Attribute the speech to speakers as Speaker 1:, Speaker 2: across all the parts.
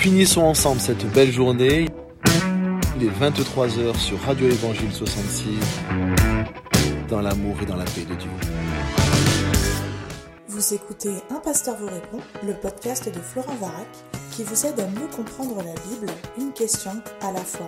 Speaker 1: Finissons ensemble cette belle journée. Il est 23h sur Radio Évangile 66, dans l'amour et dans la paix de Dieu.
Speaker 2: Vous écoutez Un pasteur vous répond, le podcast de Florent Varac, qui vous aide à mieux comprendre la Bible, une question à la fois.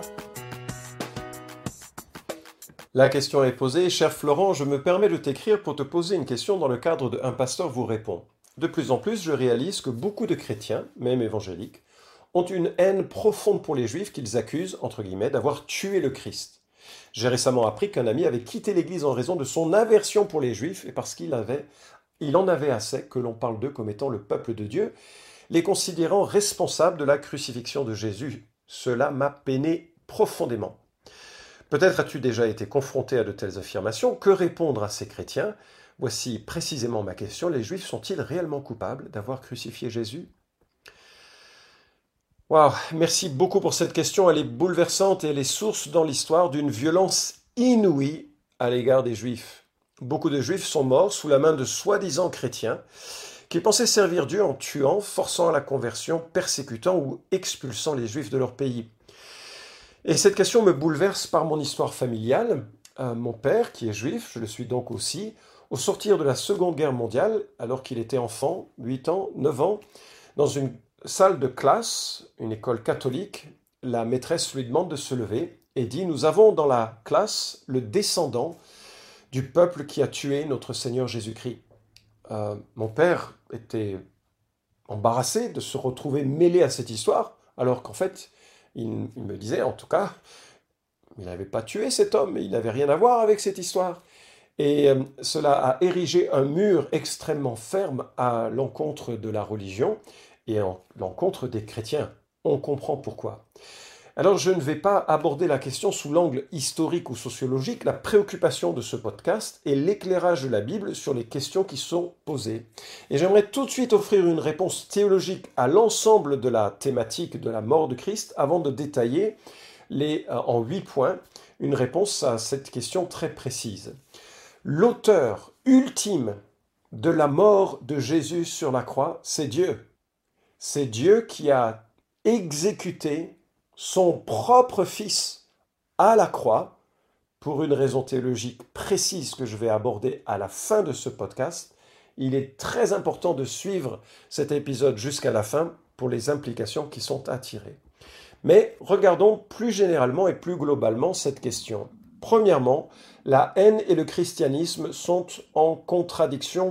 Speaker 3: La question est posée. Cher Florent, je me permets de t'écrire pour te poser une question dans le cadre de Un pasteur vous répond. De plus en plus, je réalise que beaucoup de chrétiens, même évangéliques, ont une haine profonde pour les Juifs qu'ils accusent, entre guillemets, d'avoir tué le Christ. J'ai récemment appris qu'un ami avait quitté l'Église en raison de son aversion pour les Juifs et parce qu'il en avait assez que l'on parle d'eux comme étant le peuple de Dieu, les considérant responsables de la crucifixion de Jésus. Cela m'a peiné profondément. Peut-être as-tu déjà été confronté à de telles affirmations. Que répondre à ces chrétiens ? Voici précisément ma question. Les Juifs sont-ils réellement coupables d'avoir crucifié Jésus ? Waouh, merci beaucoup pour cette question. Elle est bouleversante et elle est source dans l'histoire d'une violence inouïe à l'égard des Juifs. Beaucoup de Juifs sont morts sous la main de soi-disant chrétiens qui pensaient servir Dieu en tuant, forçant à la conversion, persécutant ou expulsant les Juifs de leur pays. Et cette question me bouleverse par mon histoire familiale. Mon père, qui est juif, je le suis donc aussi, au sortir de la Seconde Guerre mondiale, alors qu'il était enfant, 8 ans, 9 ans, dans une salle de classe, une école catholique, la maîtresse lui demande de se lever et dit « Nous avons dans la classe le descendant du peuple qui a tué notre Seigneur Jésus-Christ. » Mon père était embarrassé de se retrouver mêlé à cette histoire, alors qu'en fait, il me disait en tout cas, il n'avait pas tué cet homme, il n'avait rien à voir avec cette histoire. Et cela a érigé un mur extrêmement ferme à l'encontre de la religion et à l'encontre des chrétiens. On comprend pourquoi. Alors je ne vais pas aborder la question sous l'angle historique ou sociologique. La préoccupation de ce podcast est l'éclairage de la Bible sur les questions qui sont posées. Et j'aimerais tout de suite offrir une réponse théologique à l'ensemble de la thématique de la mort de Christ avant de détailler en 8 points une réponse à cette question très précise. L'auteur ultime de la mort de Jésus sur la croix, c'est Dieu. C'est Dieu qui a exécuté son propre Fils à la croix pour une raison théologique précise que je vais aborder à la fin de ce podcast. Il est très important de suivre cet épisode jusqu'à la fin pour les implications qui sont à tirer. Mais regardons plus généralement et plus globalement cette question. Premièrement, la haine et le christianisme sont en contradiction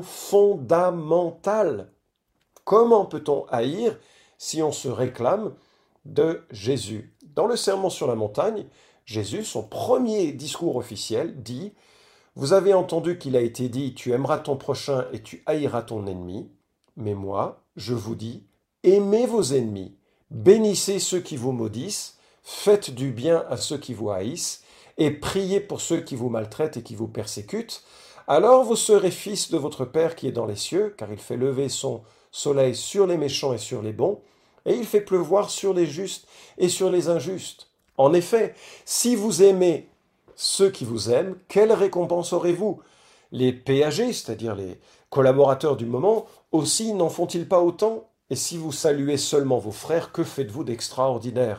Speaker 3: fondamentale. Comment peut-on haïr si on se réclame de Jésus ? Dans le Sermon sur la montagne, Jésus, son premier discours officiel, dit « Vous avez entendu qu'il a été dit « Tu aimeras ton prochain et tu haïras ton ennemi ». Mais moi, je vous dis « Aimez vos ennemis, bénissez ceux qui vous maudissent, faites du bien à ceux qui vous haïssent, et priez pour ceux qui vous maltraitent et qui vous persécutent. Alors vous serez fils de votre Père qui est dans les cieux, car il fait lever son soleil sur les méchants et sur les bons, et il fait pleuvoir sur les justes et sur les injustes. En effet, si vous aimez ceux qui vous aiment, quelle récompense aurez-vous ? Les péagers, c'est-à-dire les collaborateurs du moment, aussi n'en font-ils pas autant ? Et si vous saluez seulement vos frères, que faites-vous d'extraordinaire ?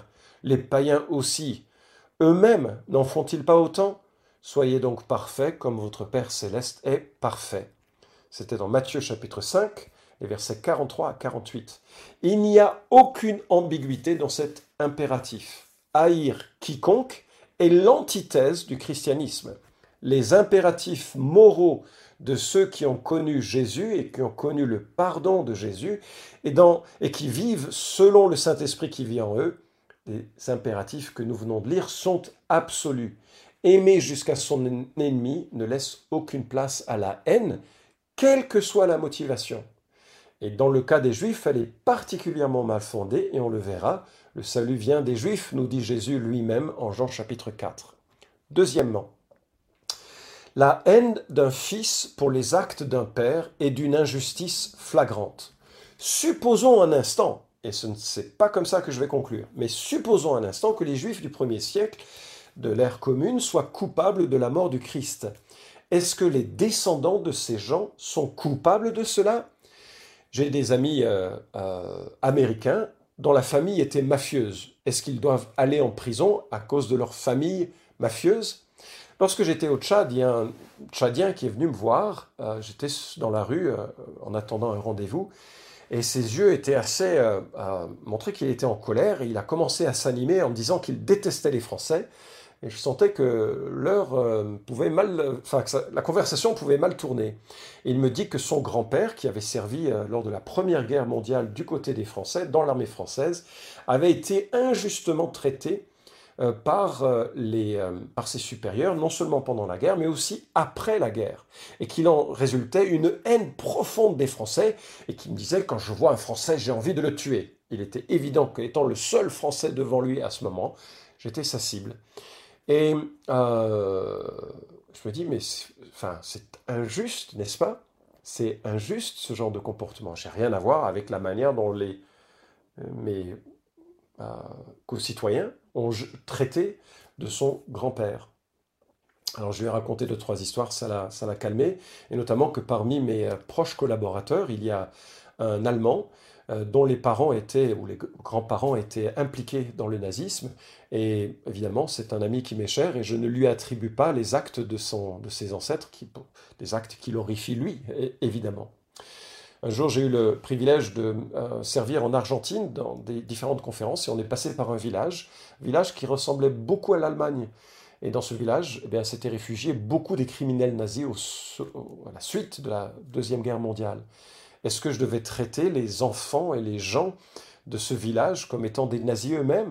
Speaker 3: Les païens aussi, eux-mêmes n'en font-ils pas autant ? Soyez donc parfaits comme votre Père céleste est parfait. C'était dans Matthieu chapitre 5, les versets 43 à 48. Il n'y a aucune ambiguïté dans cet impératif. Haïr quiconque est l'antithèse du christianisme. Les impératifs moraux de ceux qui ont connu Jésus et qui ont connu le pardon de Jésus et qui vivent selon le Saint-Esprit qui vit en eux, les impératifs que nous venons de lire sont absolus. Aimer jusqu'à son ennemi ne laisse aucune place à la haine, quelle que soit la motivation. Et dans le cas des Juifs, elle est particulièrement mal fondée, et on le verra, le salut vient des Juifs, nous dit Jésus lui-même en Jean chapitre 4. Deuxièmement, la haine d'un fils pour les actes d'un père est d'une injustice flagrante. Supposons un instant, et ce n'est pas comme ça que je vais conclure, mais supposons un instant que les Juifs du 1er siècle de l'ère commune soient coupables de la mort du Christ. Est-ce que les descendants de ces gens sont coupables de cela ? J'ai des amis américains dont la famille était mafieuse. Est-ce qu'ils doivent aller en prison à cause de leur famille mafieuse? Lorsque j'étais au Tchad, il y a un Tchadien qui est venu me voir. J'étais dans la rue en attendant un rendez-vous. Et ses yeux étaient assez... montraient qu'il était en colère. Et il a commencé à s'animer en me disant qu'il détestait les Français. Et je sentais que la conversation pouvait mal tourner. Et il me dit que son grand-père, qui avait servi lors de la Première Guerre mondiale du côté des Français, dans l'armée française, avait été injustement traité par ses supérieurs, non seulement pendant la guerre, mais aussi après la guerre. Et qu'il en résultait une haine profonde des Français, et qu'il me disait, quand je vois un Français, j'ai envie de le tuer. Il était évident qu'étant le seul Français devant lui à ce moment, j'étais sa cible. Et je me dis, mais c'est injuste, n'est-ce pas? C'est injuste ce genre de comportement. J'ai rien à voir avec la manière dont mes concitoyens ont traité de son grand-père. Alors je lui ai raconté 2-3 histoires, ça l'a calmé, et notamment que parmi mes proches collaborateurs, il y a un Allemand dont les parents ou les grands-parents étaient impliqués dans le nazisme, et évidemment c'est un ami qui m'est cher, et je ne lui attribue pas les actes de ses ancêtres, des actes qui l'horrifient lui, évidemment. Un jour, j'ai eu le privilège de servir en Argentine dans des différentes conférences, et on est passé par un village qui ressemblait beaucoup à l'Allemagne. Et dans ce village, s'étaient réfugiés beaucoup des criminels nazis à la suite de la Deuxième Guerre mondiale. Est-ce que je devais traiter les enfants et les gens de ce village comme étant des nazis eux-mêmes?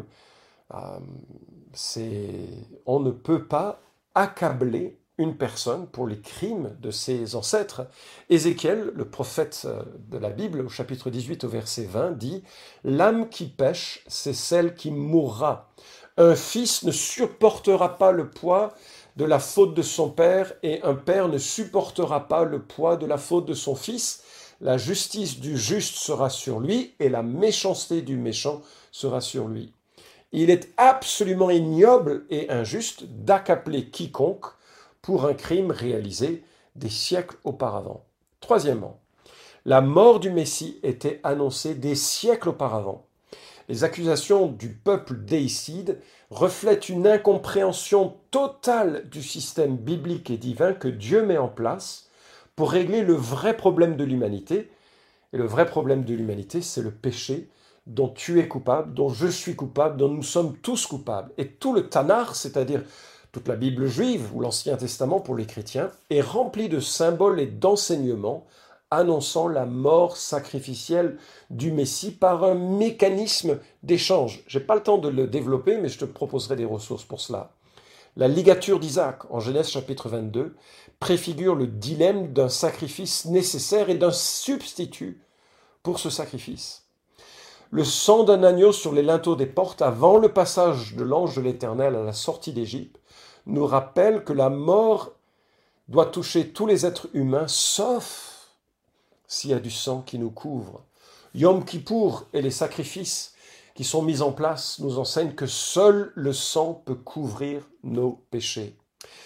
Speaker 3: On ne peut pas accabler une personne pour les crimes de ses ancêtres. Ézéchiel, le prophète de la Bible, au chapitre 18, au verset 20, dit « L'âme qui pêche, c'est celle qui mourra. Un fils ne supportera pas le poids de la faute de son père, et un père ne supportera pas le poids de la faute de son fils. La justice du juste sera sur lui, et la méchanceté du méchant sera sur lui. » Il est absolument ignoble et injuste d'accabler quiconque pour un crime réalisé des siècles auparavant. Troisièmement, la mort du Messie était annoncée des siècles auparavant. Les accusations du peuple déicide reflètent une incompréhension totale du système biblique et divin que Dieu met en place pour régler le vrai problème de l'humanité. Et le vrai problème de l'humanité, c'est le péché dont tu es coupable, dont je suis coupable, dont nous sommes tous coupables. Et tout le Tanakh, c'est-à-dire toute la Bible juive ou l'Ancien Testament pour les chrétiens, est rempli de symboles et d'enseignements annonçant la mort sacrificielle du Messie par un mécanisme d'échange. Je n'ai pas le temps de le développer, mais je te proposerai des ressources pour cela. La ligature d'Isaac, en Genèse chapitre 22, préfigure le dilemme d'un sacrifice nécessaire et d'un substitut pour ce sacrifice. Le sang d'un agneau sur les linteaux des portes avant le passage de l'ange de l'Éternel à la sortie d'Égypte nous rappelle que la mort doit toucher tous les êtres humains, sauf s'il y a du sang qui nous couvre. Yom Kippour et les sacrifices qui sont mis en place nous enseignent que seul le sang peut couvrir nos péchés.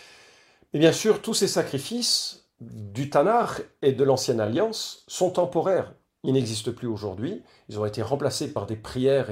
Speaker 3: Et bien sûr, tous ces sacrifices du Tanakh et de l'Ancienne Alliance sont temporaires. Ils n'existent plus aujourd'hui. Ils ont été remplacés par des prières et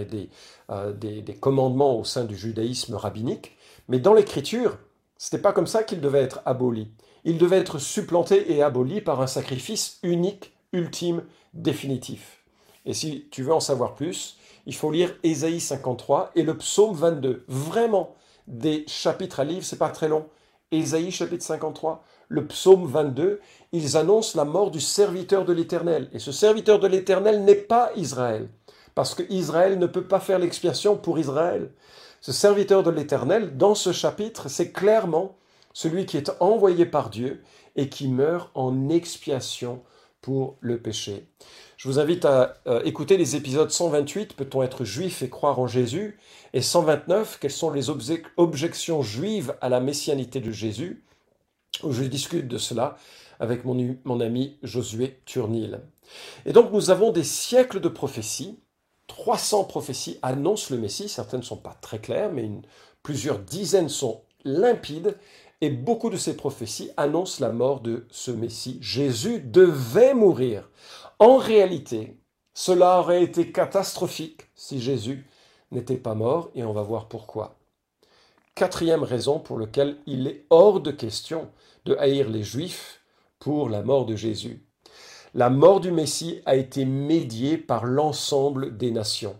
Speaker 3: des commandements au sein du judaïsme rabbinique. Mais dans l'Écriture, ce n'était pas comme ça qu'ils devaient être abolis. Ils devaient être supplantés et abolis par un sacrifice unique, ultime, définitif. Et si tu veux en savoir plus, il faut lire Ésaïe 53 et le psaume 22. Vraiment, des chapitres à lire, c'est pas très long. Ésaïe chapitre 53, le psaume 22, ils annoncent la mort du serviteur de l'Éternel. Et ce serviteur de l'Éternel n'est pas Israël, parce que Israël ne peut pas faire l'expiation pour Israël. Ce serviteur de l'Éternel, dans ce chapitre, c'est clairement celui qui est envoyé par Dieu et qui meurt en expiation pour le péché. Je vous invite à écouter les épisodes 128, Peut-on être juif et croire en Jésus, et 129, Quelles sont les objections juives à la messianité de Jésus, où je discute de cela avec mon ami Josué Turnil. Et donc nous avons des siècles de prophéties. 300 prophéties annoncent le Messie, certaines ne sont pas très claires, mais plusieurs dizaines sont limpides, et beaucoup de ces prophéties annoncent la mort de ce Messie. Jésus devait mourir. En réalité, Cela aurait été catastrophique si Jésus n'était pas mort, et on va voir pourquoi. Quatrième raison pour laquelle il est hors de question de haïr les Juifs pour la mort de Jésus. La mort du Messie a été médiée par l'ensemble des nations.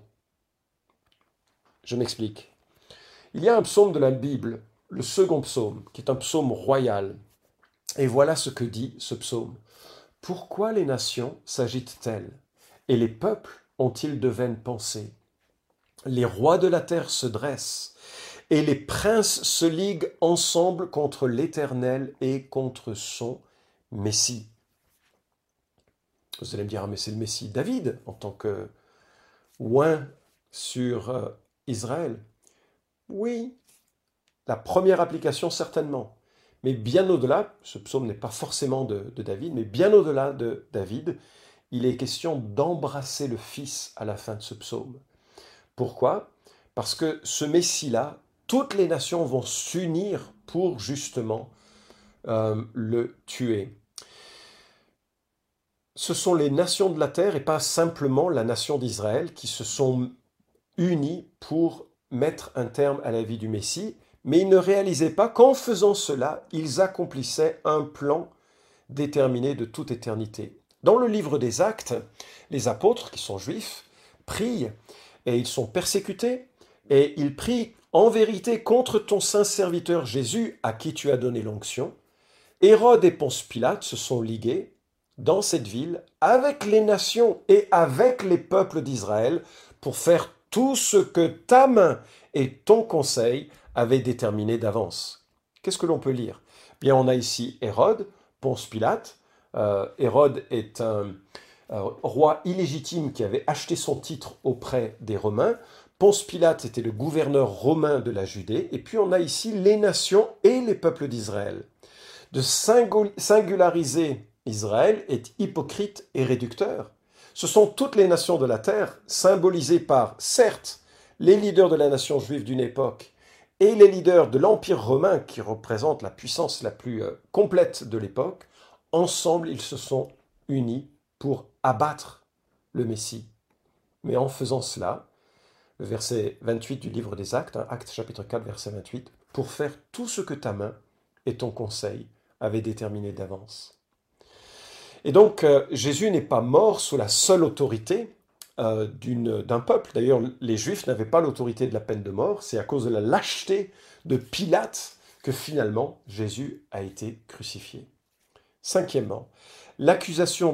Speaker 3: Je m'explique. Il y a un psaume de la Bible, le second psaume, qui est un psaume royal. Et voilà ce que dit ce psaume. « Pourquoi les nations s'agitent-elles, et les peuples ont-ils de vaines pensées? Les rois de la terre se dressent, et les princes se liguent ensemble contre l'Éternel et contre son Messie. » Vous allez me dire, ah, mais c'est le Messie David, en tant que oint sur Israël. Oui, la première application certainement. Mais bien au-delà, ce psaume n'est pas forcément de David, mais bien au-delà de David, il est question d'embrasser le Fils à la fin de ce psaume. Pourquoi? Parce que ce Messie-là, toutes les nations vont s'unir pour justement le tuer. Ce sont les nations de la terre et pas simplement la nation d'Israël qui se sont unies pour mettre un terme à la vie du Messie, mais ils ne réalisaient pas qu'en faisant cela, ils accomplissaient un plan déterminé de toute éternité. Dans le livre des Actes, les apôtres, qui sont juifs, prient et ils sont persécutés, et ils prient en vérité contre ton saint serviteur Jésus, à qui tu as donné l'onction. Hérode et Ponce Pilate se sont ligués dans cette ville avec les nations et avec les peuples d'Israël pour faire tout ce que ta main et ton conseil avaient déterminé d'avance. Qu'est-ce que l'on peut lire? Bien, on a ici Hérode, Ponce Pilate. Hérode est un roi illégitime qui avait acheté son titre auprès des Romains. Ponce Pilate était le gouverneur romain de la Judée. Et puis on a ici les nations et les peuples d'Israël. De singulariser Israël est hypocrite et réducteur. Ce sont toutes les nations de la terre, symbolisées par, certes, les leaders de la nation juive d'une époque et les leaders de l'Empire romain qui représentent la puissance la plus complète de l'époque. Ensemble, ils se sont unis pour abattre le Messie. Mais en faisant cela, le verset 28 du livre des Actes, Actes chapitre 4, verset 28, pour faire tout ce que ta main et ton conseil avaient déterminé d'avance. Et donc, Jésus n'est pas mort sous la seule autorité d'un peuple. D'ailleurs, les Juifs n'avaient pas l'autorité de la peine de mort. C'est à cause de la lâcheté de Pilate que finalement Jésus a été crucifié. Cinquièmement, l'accusation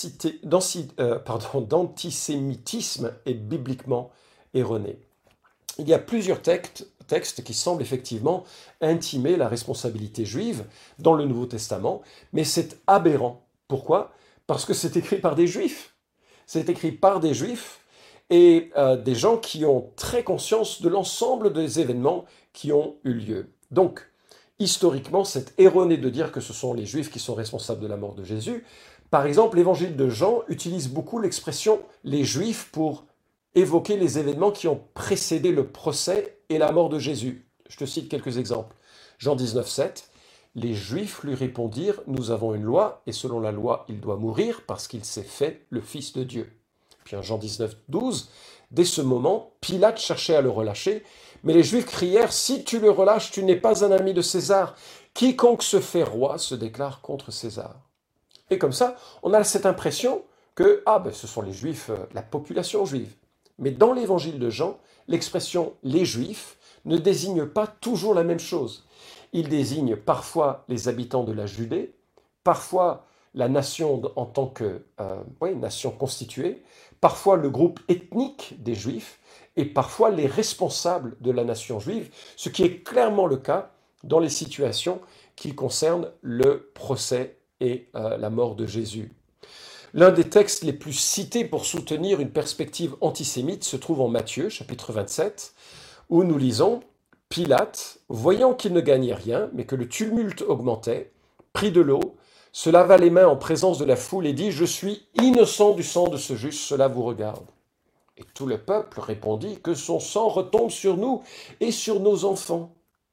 Speaker 3: d'antisémitisme est bibliquement erronée. Il y a plusieurs textes qui semblent effectivement intimer la responsabilité juive dans le Nouveau Testament, mais c'est aberrant. Pourquoi? Parce que c'est écrit par des Juifs. C'est écrit par des Juifs et des gens qui ont très conscience de l'ensemble des événements qui ont eu lieu. Donc, historiquement, c'est erroné de dire que ce sont les Juifs qui sont responsables de la mort de Jésus. Par exemple, l'évangile de Jean utilise beaucoup l'expression « les Juifs » pour évoquer les événements qui ont précédé le procès et la mort de Jésus. Je te cite quelques exemples. Jean 19, 7. Les Juifs lui répondirent « Nous avons une loi, et selon la loi, il doit mourir parce qu'il s'est fait le Fils de Dieu. » Puis en Jean 19, 12, dès ce moment, Pilate cherchait à le relâcher, mais les Juifs crièrent « Si tu le relâches, tu n'es pas un ami de César. Quiconque se fait roi se déclare contre César. » Et comme ça, on a cette impression que ce sont les Juifs, la population juive. Mais dans l'évangile de Jean, l'expression « les Juifs » ne désigne pas toujours la même chose. Il désigne parfois les habitants de la Judée, parfois la nation en tant que nation constituée, parfois le groupe ethnique des Juifs, et parfois les responsables de la nation juive, ce qui est clairement le cas dans les situations qui concernent le procès et la mort de Jésus. L'un des textes les plus cités pour soutenir une perspective antisémite se trouve en Matthieu, chapitre 27, où nous lisons « Pilate, voyant qu'il ne gagnait rien, mais que le tumulte augmentait, prit de l'eau, se lava les mains en présence de la foule et dit « Je suis innocent du sang de ce juste, cela vous regarde. » Et tout le peuple répondit « Que son sang retombe sur nous et sur nos enfants. »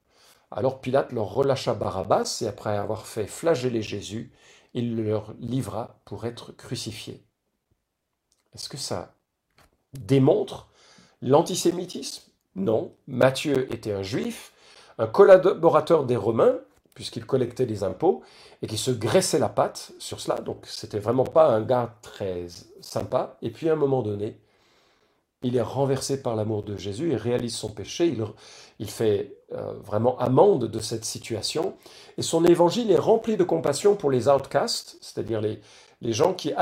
Speaker 3: Alors Pilate leur relâcha Barabbas, et après avoir fait flageller Jésus, il leur livra pour être crucifié. Est-ce que ça démontre l'antisémitisme? Non. Matthieu était un juif, un collaborateur des Romains, puisqu'il collectait les impôts, et qui se graissait la patte sur cela. Donc c'était vraiment pas un gars très sympa. Et puis à un moment donné, il est renversé par l'amour de Jésus, il réalise son péché, il fait vraiment amende de cette situation. Et son évangile est rempli de compassion pour les outcasts, c'est-à-dire les gens qui,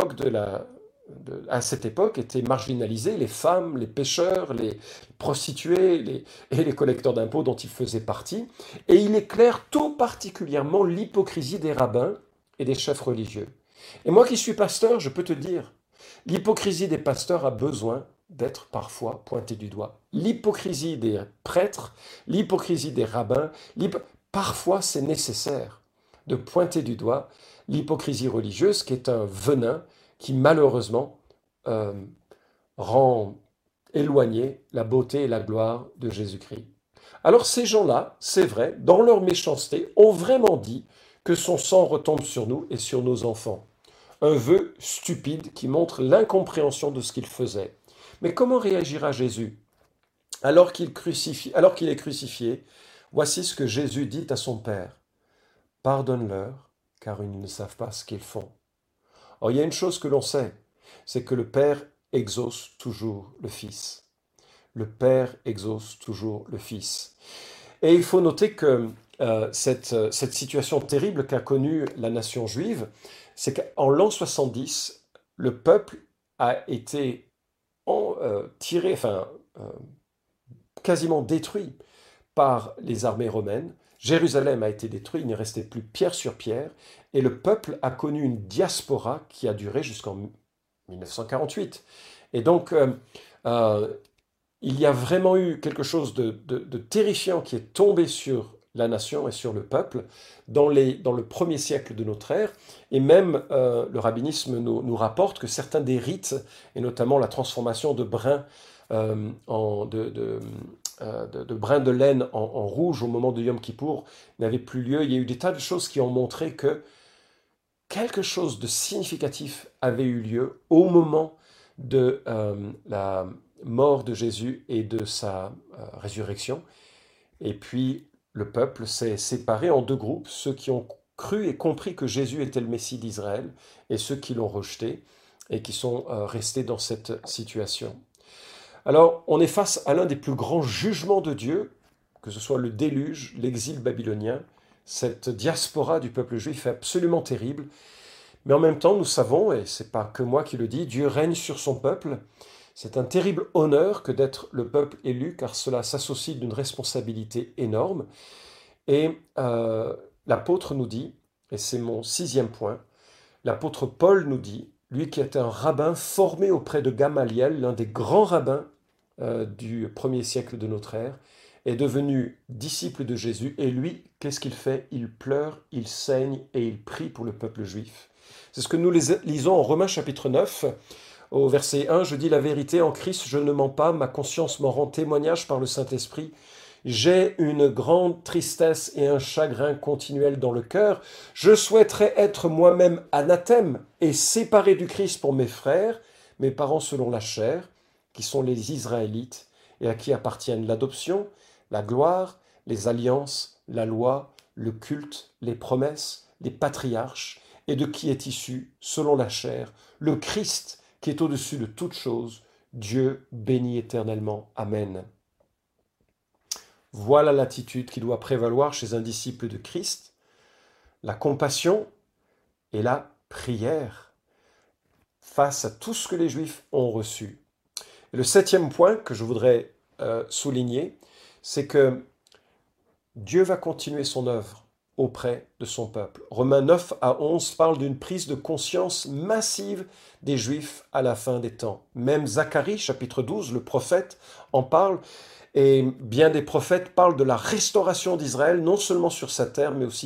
Speaker 3: à cette époque, étaient marginalisés, les femmes, les pécheurs, les prostituées et les collecteurs d'impôts dont il faisait partie. Et il éclaire tout particulièrement l'hypocrisie des rabbins et des chefs religieux. Et moi qui suis pasteur, je peux te dire, l'hypocrisie des pasteurs a besoin d'être parfois pointée du doigt. L'hypocrisie des prêtres, l'hypocrisie des rabbins, parfois c'est nécessaire de pointer du doigt l'hypocrisie religieuse qui est un venin qui malheureusement rend éloigné la beauté et la gloire de Jésus-Christ. Alors ces gens-là, c'est vrai, dans leur méchanceté, ont vraiment dit que son sang retombe sur nous et sur nos enfants. Un vœu stupide qui montre l'incompréhension de ce qu'il faisait. Mais comment réagira Jésus? Alors qu'il est crucifié, voici ce que Jésus dit à son Père. Pardonne-leur, car ils ne savent pas ce qu'ils font. Or, il y a une chose que l'on sait, c'est que le Père exauce toujours le Fils. Le Père exauce toujours le Fils. Et il faut noter que cette situation terrible qu'a connue la nation juive, c'est qu'en l'an 70, le peuple a été quasiment détruit par les armées romaines. Jérusalem a été détruit, il n'y restait plus pierre sur pierre, et le peuple a connu une diaspora qui a duré jusqu'en 1948. Et donc, il y a vraiment eu quelque chose de terrifiant qui est tombé sur la nation et sur le peuple dans le premier siècle de notre ère. Et même le rabbinisme nous rapporte que certains des rites, et notamment la transformation de brins de brins de laine en rouge au moment de Yom Kippour n'avaient plus lieu. Il y a eu des tas de choses qui ont montré que quelque chose de significatif avait eu lieu au moment de la mort de Jésus et de sa résurrection. Et puis le peuple s'est séparé en deux groupes, ceux qui ont cru et compris que Jésus était le Messie d'Israël et ceux qui l'ont rejeté et qui sont restés dans cette situation. Alors, on est face à l'un des plus grands jugements de Dieu, que ce soit le déluge, l'exil babylonien, cette diaspora du peuple juif est absolument terrible. Mais en même temps, nous savons, et ce n'est pas que moi qui le dis, Dieu règne sur son peuple. C'est un terrible honneur que d'être le peuple élu, car cela s'associe d'une responsabilité énorme. Et l'apôtre nous dit, et c'est mon 6e point, l'apôtre Paul nous dit, lui qui est un rabbin formé auprès de Gamaliel, l'un des grands rabbins du 1er siècle de notre ère, est devenu disciple de Jésus. Et lui, qu'est-ce qu'il fait? Il pleure, il saigne et il prie pour le peuple juif. C'est ce que nous lisons en Romains chapitre 9, au verset 1. « Je dis la vérité, en Christ je ne mens pas, ma conscience m'en rend témoignage par le Saint-Esprit. J'ai une grande tristesse et un chagrin continuel dans le cœur. Je souhaiterais être moi-même anathème et séparé du Christ pour mes frères, mes parents selon la chair, qui sont les Israélites, et à qui appartiennent l'adoption, la gloire, les alliances, la loi, le culte, les promesses, les patriarches, et de qui est issu, selon la chair, le Christ, qui est au-dessus de toutes choses, Dieu béni éternellement. Amen. » Voilà l'attitude qui doit prévaloir chez un disciple de Christ, la compassion et la prière face à tout ce que les Juifs ont reçu. Et le 7e point que je voudrais souligner, c'est que Dieu va continuer son œuvre auprès de son peuple. Romains 9 à 11 parle d'une prise de conscience massive des Juifs à la fin des temps. Même Zacharie, chapitre 12, le prophète, en parle. Et bien des prophètes parlent de la restauration d'Israël, non seulement sur sa terre, mais aussi